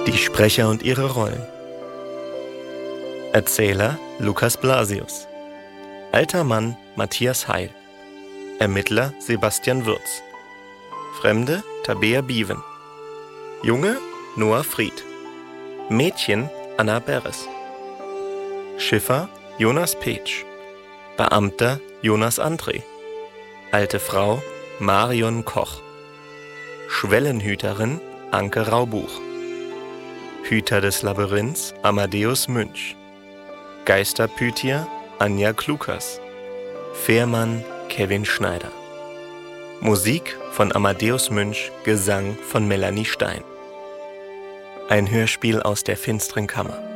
Die Sprecher und ihre Rollen. Erzähler Lukas Blasius. Alter Mann Matthias Heil. Ermittler Sebastian Würz. Fremde Tabea Biewen. Junge Noah Fried. Mädchen Anna Beres. Schiffer Jonas Petsch. Beamter Jonas André. Alte Frau Marion Koch. Schwellenhüterin Anke Raubuch. Hüter des Labyrinths Amadeus Münch. Geisterpythia Anja Klukas. Fährmann Kevin Schneider. Musik von Amadeus Münch, Gesang von Melanie Stein. Ein Hörspiel aus der finsteren Kammer.